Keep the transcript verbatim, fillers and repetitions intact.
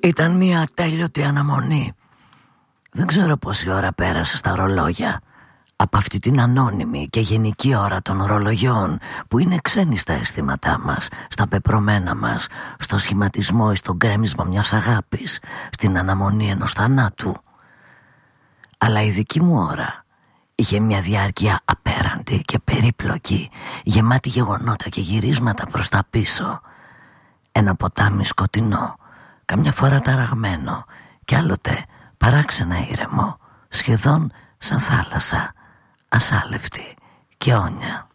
Ήταν μια ατέλειωτη αναμονή. Δεν ξέρω πόση ώρα πέρασε στα ρολόγια. Από αυτή την ανώνυμη και γενική ώρα των ορολογιών που είναι ξένη στα αισθήματά μας, στα πεπρωμένα μας, στο σχηματισμό ή στο γκρέμισμα μιας αγάπης, στην αναμονή ενός θανάτου. Αλλά η δική μου ώρα είχε μια διάρκεια απέραντη και περίπλοκη, γεμάτη γεγονότα και γυρίσματα προς τα πίσω. Ένα ποτάμι σκοτεινό, καμιά φορά ταραγμένο κι άλλοτε παράξενα ήρεμο, σχεδόν σαν θάλασσα, ασάλευτη και όνια.